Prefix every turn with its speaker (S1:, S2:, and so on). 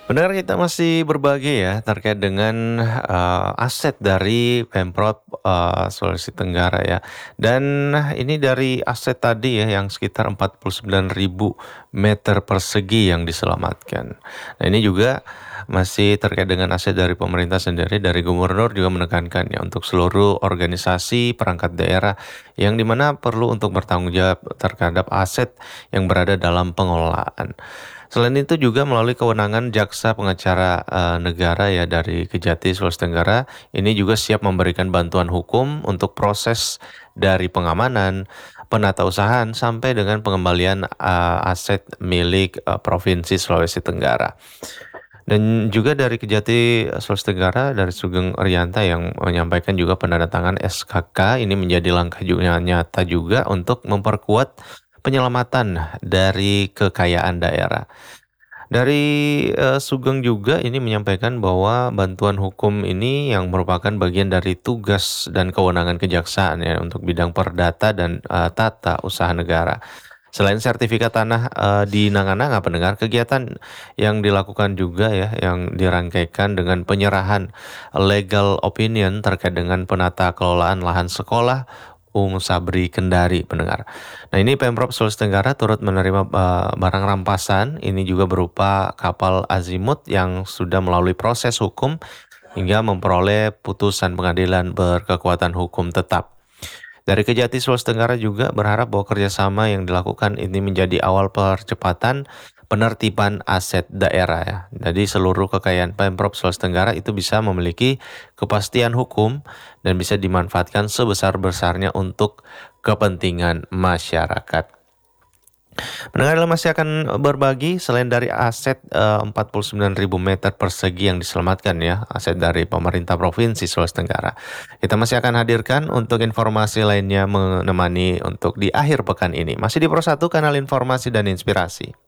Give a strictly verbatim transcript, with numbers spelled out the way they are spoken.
S1: Pendengar kita masih berbagi ya terkait dengan, eee, aset dari Pemprov, eee, Sulawesi Tenggara ya. Dan ini dari aset tadi ya yang sekitar empat puluh sembilan ribu meter persegi yang diselamatkan. Nah ini juga masih terkait dengan aset dari pemerintah sendiri, dari gubernur juga menekankan ya untuk seluruh organisasi perangkat daerah yang di mana perlu untuk bertanggung jawab terhadap aset yang berada dalam pengelolaan. Selain itu juga melalui kewenangan jaksa pengacara, eee, negara ya dari Kejati Sulawesi Tenggara, ini juga siap memberikan bantuan hukum untuk proses dari pengamanan, penatausahaan, sampai dengan pengembalian, eee, aset milik, eee, Provinsi Sulawesi Tenggara. Dan juga dari Kejati Sulawesi Tenggara, dari Sugeng Rianta yang menyampaikan juga penandatangan S K K ini menjadi langkah juga nyata juga untuk memperkuat penyelamatan dari kekayaan daerah. Dari, eee, Sugeng juga ini menyampaikan bahwa bantuan hukum ini yang merupakan bagian dari tugas dan kewenangan kejaksaan ya untuk bidang perdata dan, eee, tata usaha negara. Selain sertifikat tanah, eee, di Nanga-Nanga pendengar, kegiatan yang dilakukan juga ya, yang dirangkaikan dengan penyerahan legal opinion terkait dengan penata kelolaan lahan sekolah Ung Sabri Kendari pendengar. Nah ini Pemprov Sulawesi Tenggara turut menerima, eee, barang rampasan, ini juga berupa kapal azimut yang sudah melalui proses hukum hingga memperoleh putusan pengadilan berkekuatan hukum tetap. Dari Kejati Sulawesi Tenggara juga berharap bahwa kerjasama yang dilakukan ini menjadi awal percepatan penertiban aset daerah ya. Jadi seluruh kekayaan Pemprov Sulawesi Tenggara itu bisa memiliki kepastian hukum dan bisa dimanfaatkan sebesar-besarnya untuk kepentingan masyarakat. Pendengar masih akan berbagi selain dari aset, eee, empat puluh sembilan ribu meter persegi yang diselamatkan ya, aset dari pemerintah Provinsi Sulawesi Tenggara. Kita masih akan hadirkan untuk informasi lainnya menemani untuk di akhir pekan ini. Masih di Pro satu Kanal Informasi dan Inspirasi.